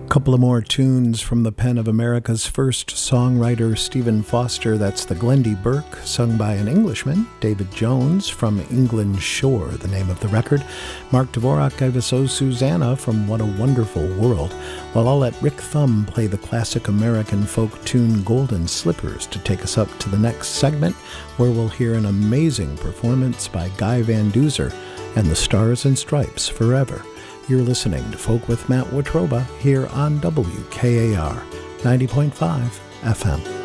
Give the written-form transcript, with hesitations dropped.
Couple of more tunes from the pen of America's first songwriter, Stephen Foster. That's the Glendy Burke, sung by an Englishman, David Jones, from England's Shore, the name of the record. Mark Dvorak gave us Oh Susanna from What a Wonderful World, while I'll let Rick Thum play the classic American folk tune Golden Slippers to take us up to the next segment, where we'll hear an amazing performance by Guy Van Duzer and the Stars and Stripes Forever. You're listening to Folk with Matt Watroba here on WKAR 90.5 FM.